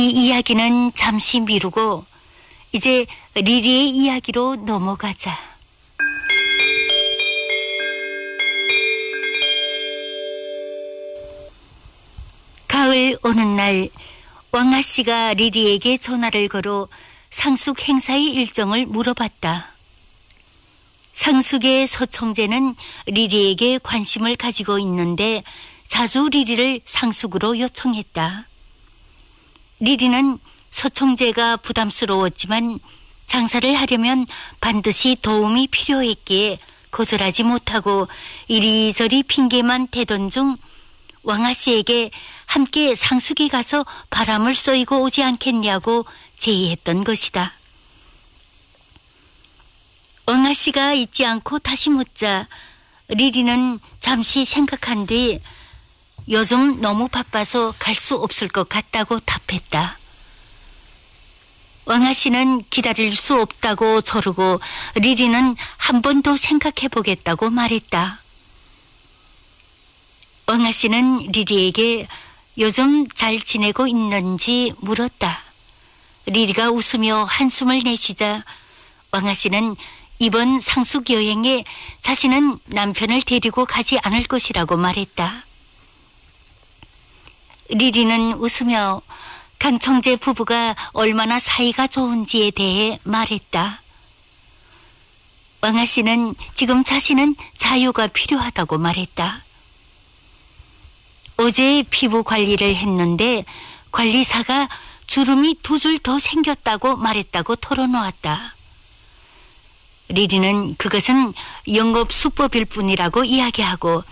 이 이야기는 잠시 미루고 이제 리리의 이야기로 넘어가자. 가을 오는 날 왕아씨가 리리에게 전화를 걸어 상숙 행사의 일정을 물어봤다. 상숙의 서총재는 리리에게 관심을 가지고 있는데 자주 리리를 상숙으로 요청했다. 리리는 서총재가 부담스러웠지만 장사를 하려면 반드시 도움이 필요했기에 거절하지 못하고 이리저리 핑계만 대던 중 왕아씨에게 함께 상숙이 가서 바람을 쏘이고 오지 않겠냐고 제의했던 것이다. 왕아씨가 잊지 않고 다시 묻자 리리는 잠시 생각한 뒤 요즘 너무 바빠서 갈 수 없을 것 같다고 답했다. 왕아씨는 기다릴 수 없다고 저르고 리리는 한 번 더 생각해보겠다고 말했다. 왕아씨는 리리에게 요즘 잘 지내고 있는지 물었다. 리리가 웃으며 한숨을 내쉬자 왕아씨는 이번 상숙 여행에 자신은 남편을 데리고 가지 않을 것이라고 말했다. 리리는 웃으며 강청재 부부가 얼마나 사이가 좋은지에 대해 말했다. 왕아씨는 지금 자신은 자유가 필요하다고 말했다. 어제 피부 관리를 했는데 관리사가 주름이 2줄 더 생겼다고 말했다고 털어놓았다. 리리는 그것은 영업 수법일 뿐이라고 이야기하고